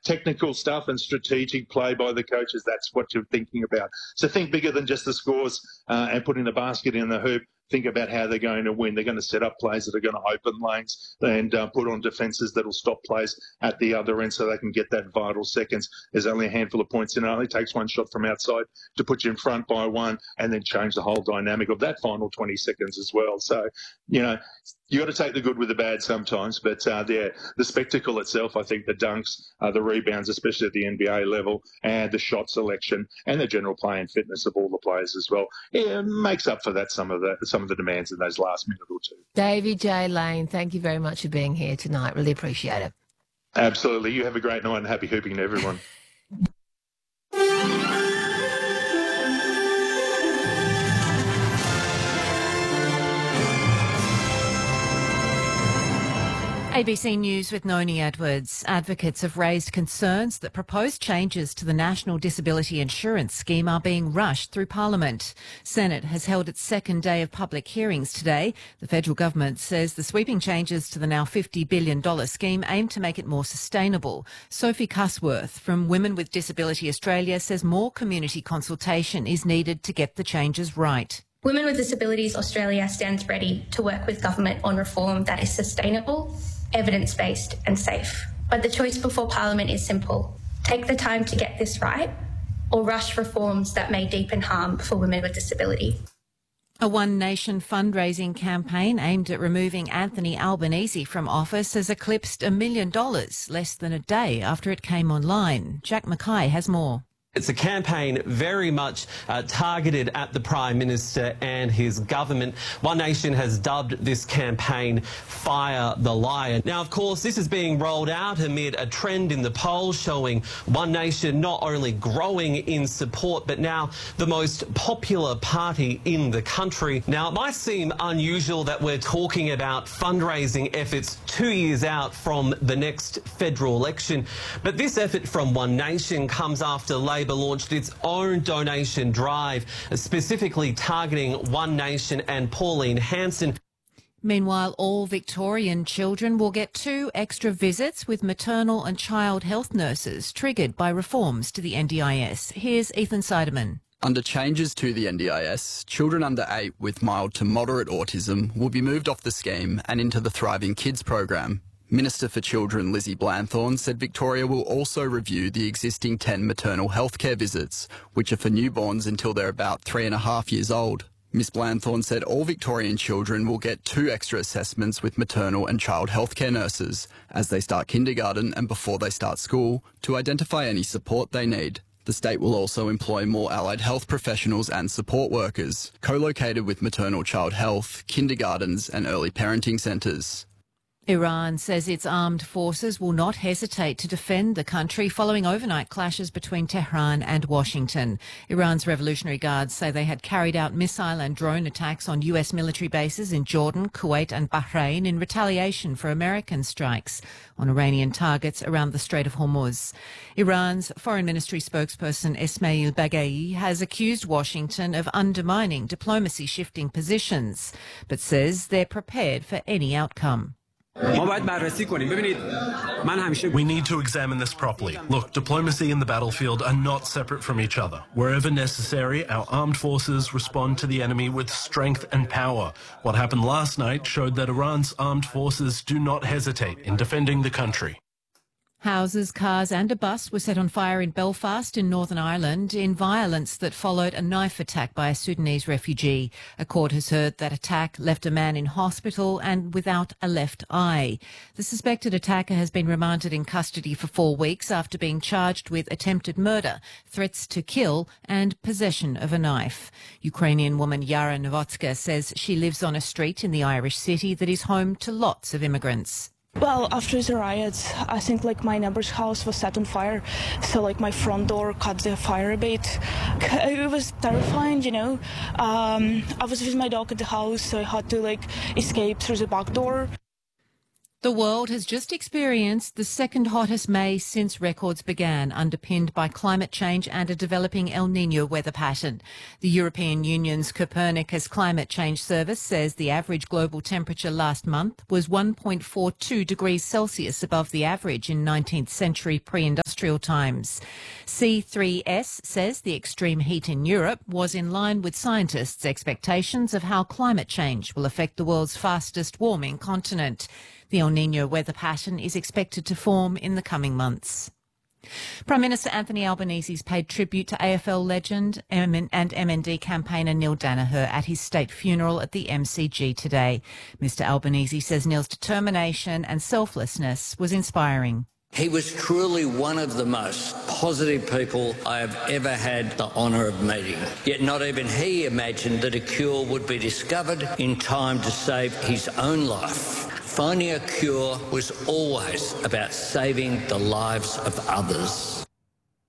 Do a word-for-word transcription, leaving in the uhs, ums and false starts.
technical stuff and strategic play by the coaches, that's what you're thinking about. So think bigger than just the scores uh, and putting the basket in the hoop. Think about how they're going to win. They're going to set up plays that are going to open lanes and uh, put on defences that will stop plays at the other end so they can get that vital seconds. There's only a handful of points in it. It only takes one shot from outside to put you in front by one and then change the whole dynamic of that final twenty seconds as well. So, you know, you got to take the good with the bad sometimes, but uh, the, the spectacle itself, I think the dunks, uh, the rebounds, especially at the N B A level, and the shot selection and the general play and fitness of all the players as well, yeah, makes up for that some of the some of the demands in those last minute or two. Davey J. Lane, thank you very much for being here tonight. Really appreciate it. Absolutely. You have a great night and happy hooping to everyone. A B C News with Noni Edwards. Advocates have raised concerns that proposed changes to the National Disability Insurance Scheme are being rushed through Parliament. Senate has held its second day of public hearings today. The federal government says the sweeping changes to the now fifty billion dollars scheme aim to make it more sustainable. Sophie Cusworth from Women with Disability Australia says more community consultation is needed to get the changes right. Women with Disabilities Australia stands ready to work with government on reform that is sustainable, evidence-based and safe. But the choice before Parliament is simple. Take the time to get this right or rush reforms that may deepen harm for women with disability. A One Nation fundraising campaign aimed at removing Anthony Albanese from office has eclipsed a million dollars less than a day after it came online. Jack Mackay has more. It's a campaign very much uh, targeted at the Prime Minister and his government. One Nation has dubbed this campaign Fire the Lion. Now, of course, this is being rolled out amid a trend in the polls showing One Nation not only growing in support, but now the most popular party in the country. Now, it might seem unusual that we're talking about fundraising efforts two years out from the next federal election, but this effort from One Nation comes after Labor launched its own donation drive, specifically targeting One Nation and Pauline Hanson. Meanwhile, all Victorian children will get two extra visits with maternal and child health nurses triggered by reforms to the N D I S. Here's Ethan Seideman. Under changes to the N D I S, children under eight with mild to moderate autism will be moved off the scheme and into the Thriving Kids program. Minister for Children Lizzie Blanthorne said Victoria will also review the existing ten maternal healthcare visits, which are for newborns until they're about three and a half years old. Miss Blanthorne said all Victorian children will get two extra assessments with maternal and child healthcare nurses as they start kindergarten and before they start school to identify any support they need. The state will also employ more allied health professionals and support workers, co-located with maternal child health, kindergartens and early parenting centres. Iran says its armed forces will not hesitate to defend the country following overnight clashes between Tehran and Washington. Iran's Revolutionary Guards say they had carried out missile and drone attacks on U S military bases in Jordan, Kuwait and Bahrain in retaliation for American strikes on Iranian targets around the Strait of Hormuz. Iran's Foreign Ministry spokesperson Ismail Baghai has accused Washington of undermining diplomacy shifting positions, but says they're prepared for any outcome. We need to examine this properly. Look, diplomacy and the battlefield are not separate from each other. Wherever necessary, our armed forces respond to the enemy with strength and power. What happened last night showed that Iran's armed forces do not hesitate in defending the country. Houses, cars and a bus were set on fire in Belfast in Northern Ireland in violence that followed a knife attack by a Sudanese refugee. A court has heard that attack left a man in hospital and without a left eye. The suspected attacker has been remanded in custody for four weeks after being charged with attempted murder, threats to kill and possession of a knife. Ukrainian woman Yara Novotska says she lives on a street in the Irish city that is home to lots of immigrants. Well, after the riots, I think like my neighbor's house was set on fire, so like my front door caught the fire a bit. It was terrifying, you know. Um, I was with my dog at the house, so I had to like escape through the back door. The world has just experienced the second hottest May since records began, underpinned by climate change and a developing El Niño weather pattern. The European Union's Copernicus Climate Change Service says the average global temperature last month was one point four two degrees Celsius above the average in nineteenth century pre-industrial times. C three S says the extreme heat in Europe was in line with scientists' expectations of how climate change will affect the world's fastest warming continent. The El Niño weather pattern is expected to form in the coming months. Prime Minister Anthony Albanese's paid tribute to A F L legend and M N D campaigner Neil Danaher at his state funeral at the M C G today. Mister Albanese says Neil's determination and selflessness was inspiring. He was truly one of the most positive people I have ever had the honour of meeting. Yet not even he imagined that a cure would be discovered in time to save his own life. Finding a cure was always about saving the lives of others.